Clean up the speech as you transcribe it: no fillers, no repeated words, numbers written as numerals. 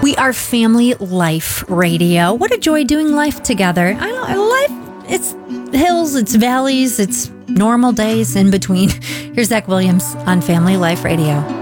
We are Family Life Radio. What a joy doing life together. Life, it's hills, it's valleys, it's normal days in between. Here's Zach Williams on Family Life Radio.